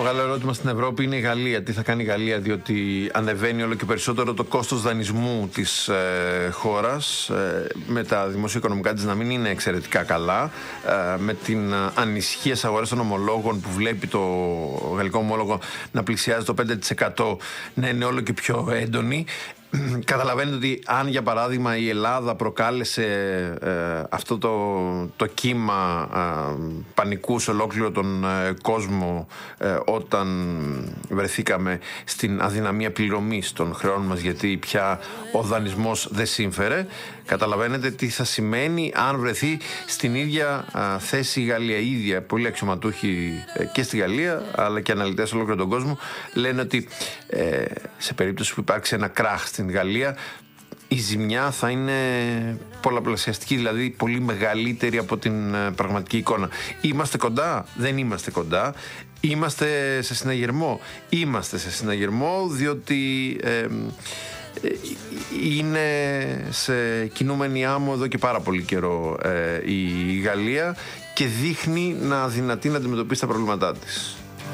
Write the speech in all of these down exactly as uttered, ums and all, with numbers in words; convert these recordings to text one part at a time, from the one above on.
μεγάλο ερώτημα στην Ευρώπη είναι η Γαλλία. Τι θα κάνει η Γαλλία, διότι ανεβαίνει όλο και περισσότερο το κόστος δανεισμού της ε, χώρας, ε, με τα δημοσιοοικονομικά της να μην είναι εξαιρετικά καλά, ε, με την ανησυχία στις αγορές των ομολόγων που βλέπει το γαλλικό ομόλογο να πλησιάζει το πέντε τοις εκατό, να είναι όλο και πιο έντονη. Καταλαβαίνετε ότι αν για παράδειγμα η Ελλάδα προκάλεσε ε, αυτό το, το κύμα ε, πανικού σε ολόκληρο τον ε, κόσμο ε, όταν βρεθήκαμε στην αδυναμία πληρωμής των χρεών μας, γιατί πια ο δανεισμός δεν σύμφερε, καταλαβαίνετε τι θα σημαίνει αν βρεθεί στην ίδια α, θέση η Γαλλία. Η ίδια πολλοί αξιωματούχοι ε, και στη Γαλλία αλλά και αναλυτές σε ολόκληρο τον κόσμο λένε ότι ε, σε περίπτωση που υπάρξει ένα κράχ στην Γαλλία, η ζημιά θα είναι πολλαπλασιαστική, δηλαδή πολύ μεγαλύτερη από την ε, πραγματική εικόνα. Είμαστε κοντά, δεν είμαστε κοντά. Είμαστε σε συναγερμό, είμαστε σε συναγερμό διότι ε, είναι σε κινούμενη άμμο εδώ και πάρα πολύ καιρό ε, η Γαλλία και δείχνει να αδυνατεί να αντιμετωπίσει τα προβλήματά της.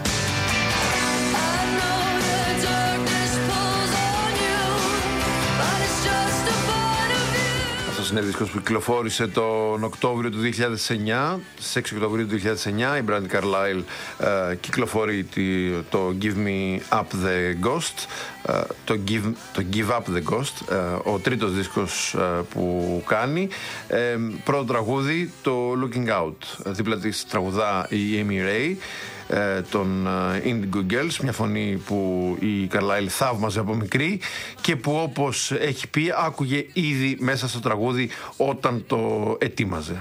Είναι δίσκος που κυκλοφόρησε τον Οκτώβριο του δύο χιλιάδες εννιά. Στις έξι Οκτωβρίου του δύο χιλιάδες εννιά η Brandi Carlile ε, κυκλοφορεί τη, το Give Me Up The Ghost, ε, το, Give, το Give Up The Ghost, ε, ο τρίτος δίσκος ε, που κάνει. Ε, πρώτο τραγούδι, το Looking Out. Δίπλα της τραγουδά η Amy Ray των Indigo Girls, μια φωνή που η Carlile θαύμαζε από μικρή και που, όπως έχει πει, άκουγε ήδη μέσα στο τραγούδι όταν το ετοίμαζε.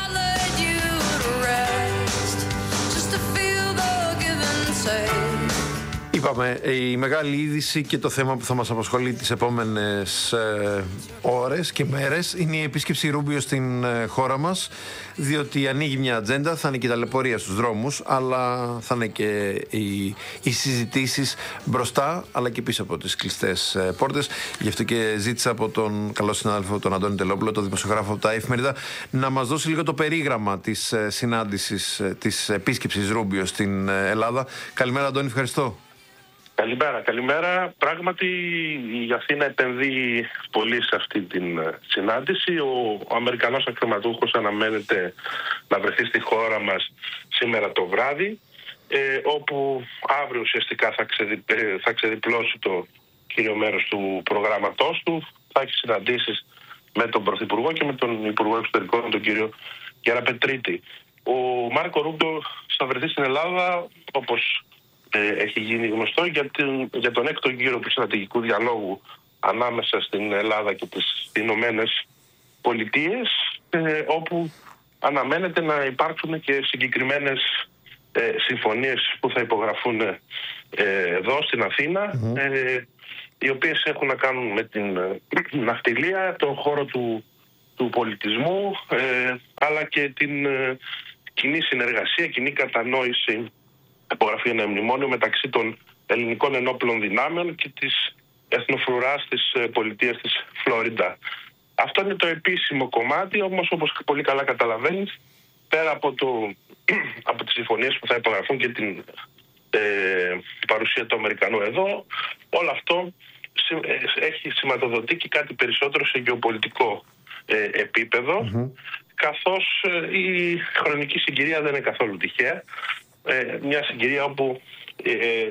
Είπαμε, η μεγάλη είδηση και το θέμα που θα μας απασχολεί τις επόμενες ε, ώρες και μέρες είναι η επίσκεψη Ρούμπιο στην ε, χώρα μας, διότι ανοίγει μια ατζέντα, θα είναι και η ταλαιπωρία στους δρόμους, αλλά θα είναι και οι, οι συζητήσεις μπροστά, αλλά και πίσω από τις κλειστές ε, πόρτες. Γι' αυτό και ζήτησα από τον καλό συνάδελφο, τον Αντώνη Τελόπουλο, τον δημοσιογράφο από τα Εφημερίδα, να μας δώσει λίγο το περίγραμμα της ε, συνάντησης, ε, της επίσκεψης Ρούμπιο στην ε, Ελλάδα. Καλημέρα, Αντώνη, ευχαριστώ. Καλημέρα, καλημέρα. Πράγματι η Αθήνα επενδύει πολύ σε αυτή την συνάντηση. Ο, ο Αμερικανός αξιωματούχος αναμένεται να βρεθεί στη χώρα μας σήμερα το βράδυ, ε, όπου αύριο ουσιαστικά θα, ξεδι, ε, θα ξεδιπλώσει το κύριο μέρος του προγράμματός του. Θα έχει συναντήσεις με τον Πρωθυπουργό και με τον Υπουργό Εξωτερικών, τον κύριο Γεραπετρίτη. Ο Μάρκο Ρούμπιο θα βρεθεί στην Ελλάδα, όπως έχει γίνει γνωστό, για, την, για τον έκτο γύρο του στρατηγικού διαλόγου ανάμεσα στην Ελλάδα και τις Ηνωμένες Πολιτείες, ε, όπου αναμένεται να υπάρξουν και συγκεκριμένες ε, συμφωνίες που θα υπογραφούν ε, εδώ στην Αθήνα, mm-hmm. ε, οι οποίες έχουν να κάνουν με την ε, ναυτιλία, τον χώρο του, του πολιτισμού, ε, αλλά και την ε, κοινή συνεργασία, κοινή κατανόηση. Υπογραφεί ένα μνημόνιο μεταξύ των ελληνικών ενόπλων δυνάμεων και της εθνοφρουράς της πολιτείας της Φλόριντα. Αυτό είναι το επίσημο κομμάτι, όμως όπως πολύ καλά καταλαβαίνεις, πέρα από, το, από τις συμφωνίες που θα υπογραφούν και την ε, παρουσία του Αμερικανού εδώ, όλο αυτό έχει σηματοδοτεί και κάτι περισσότερο σε γεωπολιτικό ε, επίπεδο, mm-hmm. καθώς ε, η χρονική συγκυρία δεν είναι καθόλου τυχαία. Ε, μια συγκυρία όπου ε,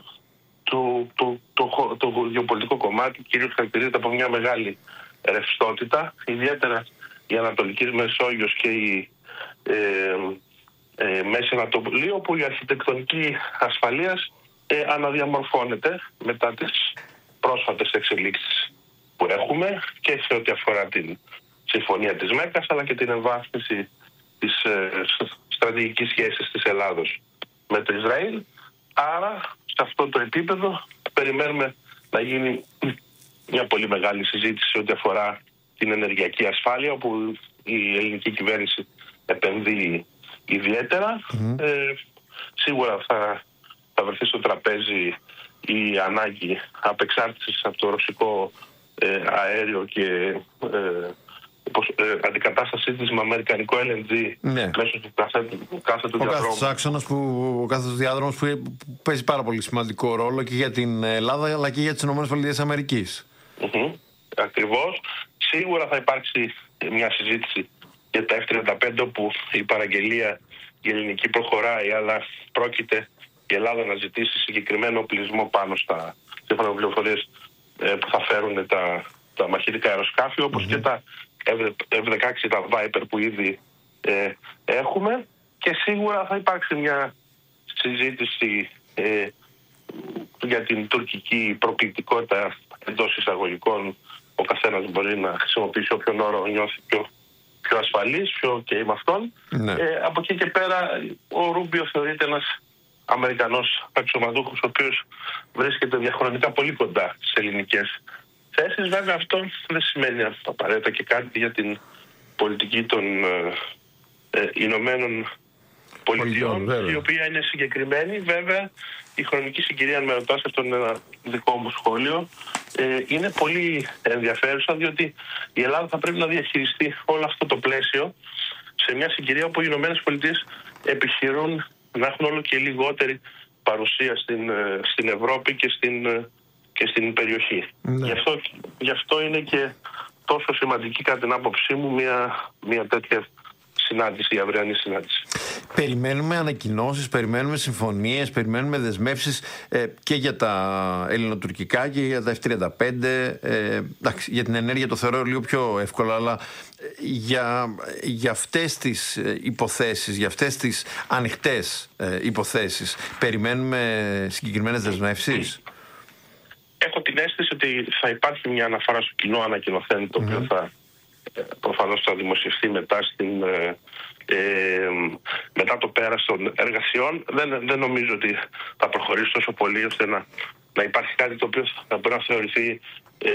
το, το, το, το, το γεωπολιτικό κομμάτι κυρίως χαρακτηρίζεται από μια μεγάλη ρευστότητα, ιδιαίτερα η Ανατολική Μεσόγειος και η ε, ε, Μέση Ανατολή, όπου η αρχιτεκτονική ασφαλείας ε, αναδιαμορφώνεται μετά τις πρόσφατες εξελίξεις που έχουμε και σε ό,τι αφορά την συμφωνία της Μέκκας, αλλά και την εμβάθυνση της ε, στρατηγικής σχέσης της Ελλάδος με το Ισραήλ. Άρα, σε αυτό το επίπεδο περιμένουμε να γίνει μια πολύ μεγάλη συζήτηση ό,τι αφορά την ενεργειακή ασφάλεια, όπου η ελληνική κυβέρνηση επενδύει ιδιαίτερα. Mm-hmm. Ε, σίγουρα θα, θα βρεθεί στο τραπέζι η ανάγκη απεξάρτησης από το ρωσικό ε, αέριο και ε, ε, αντικατάστασή της με αμερικανικό ελ εν τζι, ναι, μέσω του κάθετου, κάθετου ο διαδρόμου. Ο άξονας που, ο κάθετος διάδρομος που παίζει πάρα πολύ σημαντικό ρόλο και για την Ελλάδα αλλά και για τις ΗΠΑ. Mm-hmm. Ακριβώς. Σίγουρα θα υπάρξει μια συζήτηση για τα εφ τριάντα πέντε, όπου η παραγγελία η ελληνική προχωράει, αλλά πρόκειται η Ελλάδα να ζητήσει συγκεκριμένο οπλισμό πάνω στα σύμφωνα πληροφορίες που θα φέρουν τα, τα μαχητικά αεροσκάφη, όπως mm-hmm. και τα εφ δεκαέξι, τα Viper που ήδη ε, έχουμε, και σίγουρα θα υπάρξει μια συζήτηση ε, για την τουρκική προκλητικότητα εντός εισαγωγικών. Ο καθένας μπορεί να χρησιμοποιήσει όποιον όρο νιώθει πιο, πιο ασφαλής, πιο και με αυτόν. Ναι. Ε, από εκεί και πέρα ο Ρούμπιο θεωρείται ένας Αμερικανός αξιωματούχος, ο οποίος βρίσκεται διαχρονικά πολύ κοντά στις ελληνικές θέσεις. Βέβαια αυτό δεν σημαίνει απαραίτητα και κάτι για την πολιτική των ε, ε, Ηνωμένων Πολιτειών, η οποία είναι συγκεκριμένη. Βέβαια η χρονική συγκυρία, αν με ρωτάς, αυτό είναι ένα δικό μου σχόλιο, ε, είναι πολύ ενδιαφέρουσα, διότι η Ελλάδα θα πρέπει να διαχειριστεί όλο αυτό το πλαίσιο σε μια συγκυρία όπου οι Ηνωμένες Πολιτείες επιχειρούν να έχουν όλο και λιγότερη παρουσία στην, στην Ευρώπη και στην, και στην περιοχή. Ναι. Γι' αυτό, γι' αυτό είναι και τόσο σημαντική κατά την άποψή μου μια, μια τέτοια συνάντηση, η αυριανή συνάντηση. Περιμένουμε ανακοινώσεις, περιμένουμε συμφωνίες, περιμένουμε δεσμεύσεις ε, και για τα ελληνοτουρκικά και για τα εφ τριάντα πέντε. Ε, εντάξει, για την ενέργεια το θεωρώ λίγο πιο εύκολο, αλλά για, για αυτές τις υποθέσεις, για αυτές τις ανοιχτές ε, υποθέσεις, περιμένουμε συγκεκριμένες δεσμεύσεις. Έχω την αίσθηση ότι θα υπάρχει μια αναφορά στο κοινό ανακοινωθέν, το mm-hmm. οποίο θα προφανώς θα δημοσιευτεί μετά, στην, ε, ε, μετά το πέρας των εργασιών. Δεν, δεν νομίζω ότι θα προχωρήσει τόσο πολύ ώστε να, να υπάρχει κάτι το οποίο θα μπορεί να θεωρηθεί ε,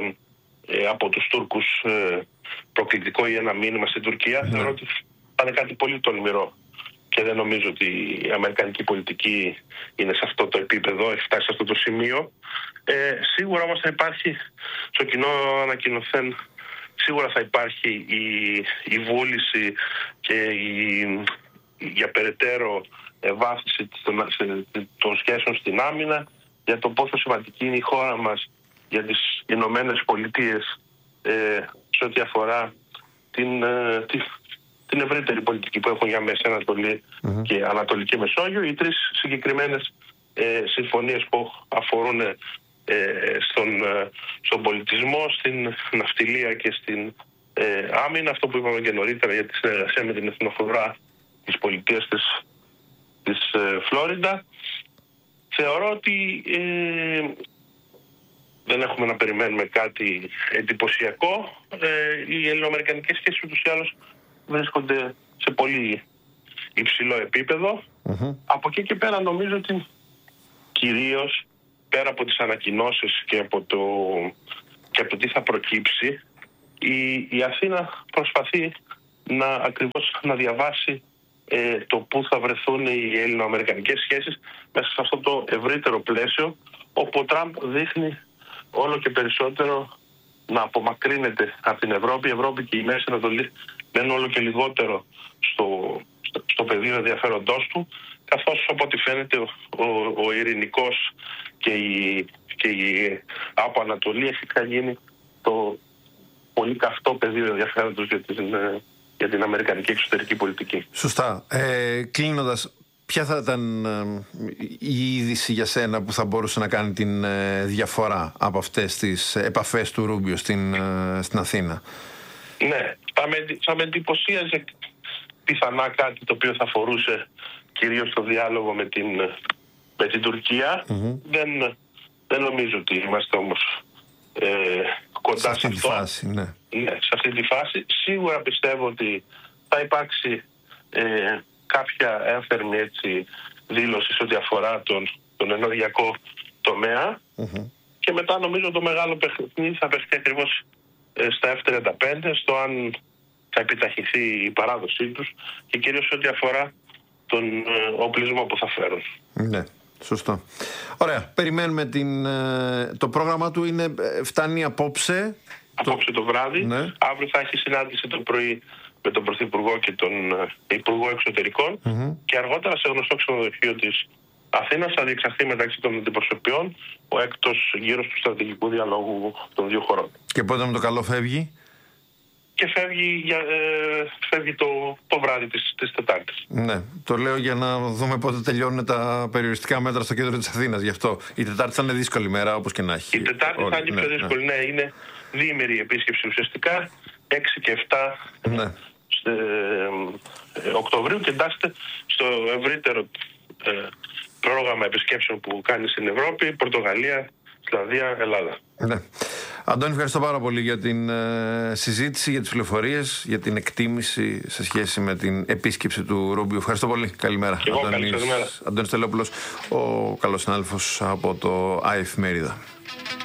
ε, από τους Τούρκους ε, προκλητικό ή ένα μήνυμα στην Τουρκία. Mm. Θεωρώ ότι θα είναι κάτι πολύ τολμηρό και δεν νομίζω ότι η αμερικανική πολιτική είναι σε αυτό το επίπεδο, έχει φτάσει σε αυτό το σημείο. Ε, σίγουρα όμως θα υπάρχει στο κοινό ανακοινωθέν, σίγουρα θα υπάρχει η, η βούληση και η, για περαιτέρω ευάθυνση των, των σχέσεων στην άμυνα, για το πόσο σημαντική είναι η χώρα μας για τις Ηνωμένες Πολιτείες ε, σε ό,τι αφορά την, ε, την, την ευρύτερη πολιτική που έχουν για Μέση Ανατολή mm-hmm. και Ανατολική Μεσόγειο. Οι τρεις συγκεκριμένες ε, συμφωνίες που αφορούν ε, στον, στον πολιτισμό, στην ναυτιλία και στην ε, άμυνα, αυτό που είπαμε και νωρίτερα για τη συνεργασία με την Εθνοφλουρά της πολιτείας της, της ε, Φλόριντα. Θεωρώ ότι ε, δεν έχουμε να περιμένουμε κάτι εντυπωσιακό. Ε, οι ελληνοαμερικανικές σχέσεις ούτως ή άλλως βρίσκονται σε πολύ υψηλό επίπεδο. Mm-hmm. Από εκεί και πέρα νομίζω ότι κυρίως πέρα από τις ανακοινώσεις και από το, και από το τι θα προκύψει, η, η Αθήνα προσπαθεί να ακριβώς να διαβάσει ε, το πού θα βρεθούν οι ελληνοαμερικανικές σχέσεις μέσα σε αυτό το ευρύτερο πλαίσιο, όπου ο Τραμπ δείχνει όλο και περισσότερο να απομακρύνεται από την Ευρώπη. Η Ευρώπη και η Μέση Ανατολή μένουν όλο και λιγότερο στο, στο, στο πεδίο ενδιαφέροντός του, καθώς από ό,τι φαίνεται ο, ο, ο ειρηνικός και η, και η από Ανατολή έχει γίνει το πολύ καυτό πεδίο ενδιαφέροντος για την, για την αμερικανική εξωτερική πολιτική. Σωστά. Ε, κλείνοντας, ποια θα ήταν ε, η είδηση για σένα που θα μπορούσε να κάνει την ε, διαφορά από αυτές τις επαφές του Ρούμπιο στην, ε, στην Αθήνα? Ναι, θα με, θα με εντυπωσίαζε πιθανά κάτι το οποίο θα αφορούσε κυρίως το διάλογο με την, με την Τουρκία. Mm-hmm. Δεν, δεν νομίζω ότι είμαστε όμως ε, κοντά σε αυτή τη φάση. Ναι. Ναι, σε αυτή τη φάση. Σίγουρα πιστεύω ότι θα υπάρξει ε, κάποια ένθερμη έτσι, δήλωση σε ό,τι αφορά τον, τον ενεργειακό τομέα. Mm-hmm. Και μετά νομίζω το μεγάλο παιχνίδι θα παιχτεί ακριβώς ε, στα εφ τριάντα πέντε, στο αν θα επιταχυνθεί η παράδοσή τους και κυρίως σε ό,τι αφορά τον ε, οπλισμό που θα φέρουν. Ναι, σωστό. Ωραία, περιμένουμε την, ε, το πρόγραμμα του είναι, φτάνει απόψε απόψε το βράδυ. Ναι. Αύριο θα έχει συνάντηση το πρωί με τον Πρωθυπουργό και τον Υπουργό Εξωτερικών mm-hmm. και αργότερα σε γνωστό ξενοδοχείο της Αθήνας θα διεξαχθεί μεταξύ των αντιπροσωπιών ο έκτος γύρος του στρατηγικού διαλόγου των δύο χωρών. Και πότε με το καλό φεύγει? Και φεύγει, για, ε, φεύγει το, το βράδυ της, της Τετάρτης. Ναι, το λέω για να δούμε πότε τελειώνουν τα περιοριστικά μέτρα στο κέντρο της Αθήνας. Γι' αυτό η Τετάρτη θα είναι δύσκολη μέρα, όπως και να έχει. Η Τετάρτη Όλη. θα είναι πιο ναι, δύσκολη. Ναι. ναι, είναι διήμερη επίσκεψη ουσιαστικά, έξι και επτά ναι. σε, ε, Οκτωβρίου και εντάσσεται στο ευρύτερο ε, πρόγραμμα επισκέψεων που κάνει στην Ευρώπη, Πορτογαλία, Ισλανδία, Ελλάδα. Ναι. Αντώνη, ευχαριστώ πάρα πολύ για την ε, συζήτηση, για τις πληροφορίες, για την εκτίμηση σε σχέση με την επίσκεψη του Ρούμπιο. Ευχαριστώ πολύ. Καλημέρα. Και εγώ, Αντώνης, καλή Αντώνης Τελόπουλος, ο καλός συνάδελφος από το ΑΕΦ Μérida.